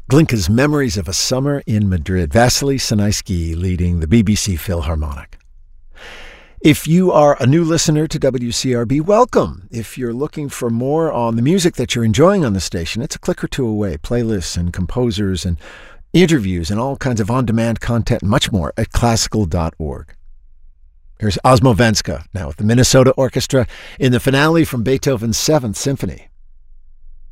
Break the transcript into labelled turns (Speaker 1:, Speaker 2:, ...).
Speaker 1: Glinka's Memories of a Summer in Madrid. Vasily Sanaisky leading the BBC Philharmonic. If you are a new listener to WCRB, welcome. If you're looking for more on the music that you're enjoying on the station, it's a click or two away. Playlists and composers and interviews and all kinds of on-demand content and much more at classical.org. Here's Osmo Venska now with the Minnesota Orchestra in the finale from Beethoven's 7th Symphony.